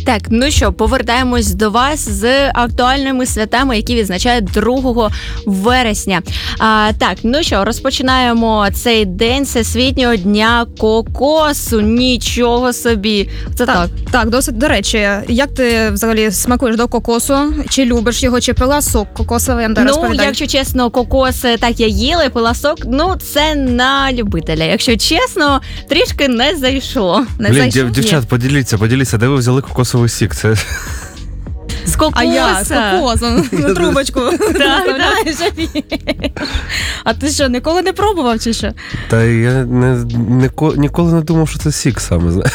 Так, ну що, повертаємось до вас з актуальними святами, які відзначають 2 вересня. Так, ну що, розпочинаємо цей день Всесвітнього дня кокосу. Нічого собі. Це так. Так, досить. До речі, як ти взагалі смакуєш до кокосу? Чи любиш його, чи пила сок кокосовий? Якщо чесно, кокос так я їла і пила сок, це на любителя. Якщо чесно, трішки не зайшло. Дівчат, поділіться, де ви взяли кокосовий сік? Це... З кокоса. А я з кокосом на трубочку. Так. А ти що, ніколи не пробував чи що? Та я ніколи не думав, що це сік саме.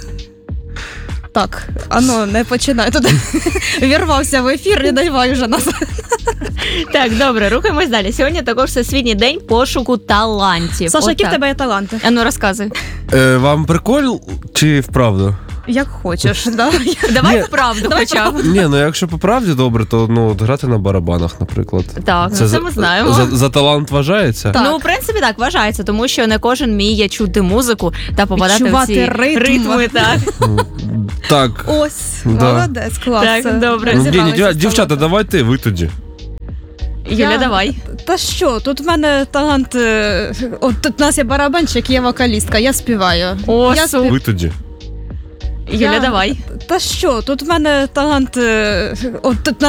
Так, не починай. Тут вірвався в ефір і давай вже нас. Так, добре, рухаємось далі. Сьогодні також Всесвітній день пошуку талантів. Саша, які в тебе є таланти? Розказуй. Вам прикол чи вправду? Як хочеш, да? Давай вправду хоча б. Ні, якщо по правді добре, то грати на барабанах, наприклад. Так, це ми знаємо. За талант вважається? Так. В принципі, так, вважається, тому що не кожен вміє чути музику та попадати в ці ритми. Так. Ось, молодець, клас. Так, добре. Дівчата, давайте ви тоді. Юля, давай. Та що, тут в мене талант, тут у нас є барабанщик, є вокалістка, я співаю. Ви тоді. Юля, давай. Та що, тут в мене талант, тут